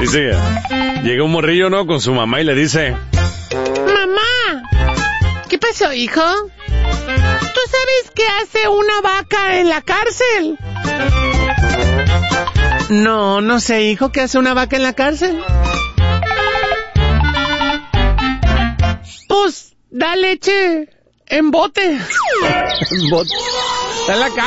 Dice, llega un morrillo, ¿no? Con su mamá y le dice... Mamá, ¿qué pasó, hijo? ¿Tú sabes qué hace una vaca en la cárcel? No sé, hijo, ¿qué hace una vaca en la cárcel? Pues, da leche en bote. En bote. Está en la